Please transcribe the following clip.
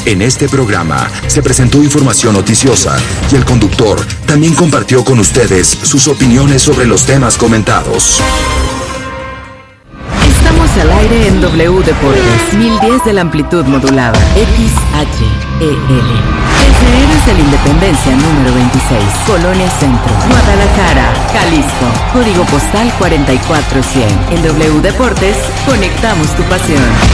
En este programa se presentó información noticiosa y el conductor también compartió con ustedes sus opiniones sobre los temas comentados. Estamos al aire en W Deportes, 1010 de la amplitud modulada, XHEL. Desde Héroes de la Independencia número 26, Colonia Centro, Guadalajara, Jalisco. Código postal 44100. En W Deportes, conectamos tu pasión.